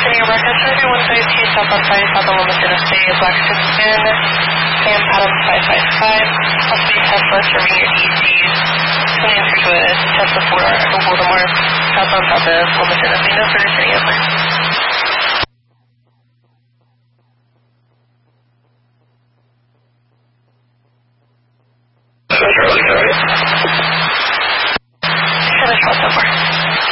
Senior America Survey 152, southbound 5, south of Wilmington Estate, Black 6 Sam Adam 555, possibly Tesla serving your ECs, coming in through to Tesla 4, Echo Baltimore, southbound south of Wilmington Estate, no further sending over. Charlie,